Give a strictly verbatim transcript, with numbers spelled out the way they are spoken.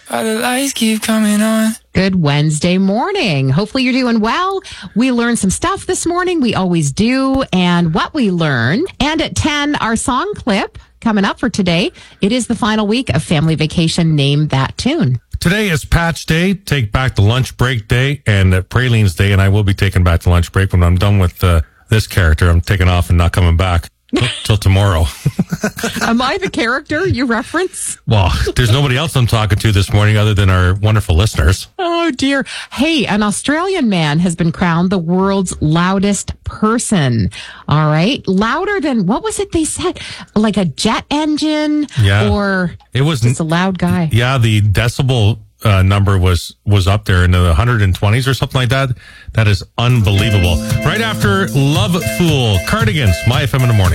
Why the lights keep coming on. Good Wednesday morning. Hopefully you're doing well. We learned some stuff this morning. We always do. And what we learn. And at ten, our song clip coming up for today. It is the final week of Family Vacation. Name that tune. Today is Patch Day, Take Back the Lunch Break Day, and uh, Pralines Day, and I will be taking back the lunch break when I'm done with uh, this character. I'm taking off and not coming back till, till tomorrow. Am I the character you reference? Well, there's nobody else I'm talking to this morning other than our wonderful listeners. Oh, dear. Hey, an Australian man has been crowned the world's loudest person. All right. Louder than, what was it they said? Like a jet engine? Yeah. Or it was just a loud guy? Yeah, the decibel uh, number was, was up there in the one hundred twenties or something like that. That is unbelievable. Right after Love Fool, Cardigans, My F M in the morning.